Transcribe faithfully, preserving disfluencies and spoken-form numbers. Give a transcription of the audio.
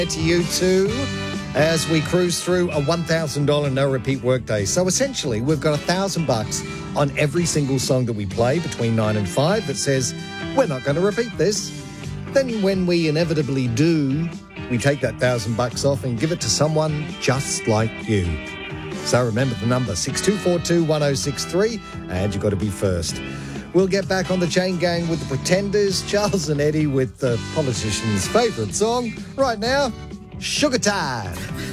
To you too, as we cruise through a one thousand dollars no-repeat workday. So essentially, we've got a thousand bucks on every single song that we play between nine and five that says, we're not going to repeat this. Then when we inevitably do, we take that thousand bucks off and give it to someone just like you. So remember the number, six two four two, one oh six three, and you've got to be first. We'll get back on the Chain Gang with the Pretenders, Charles and Eddie with the politician's favourite song. Right now, Sugar Time.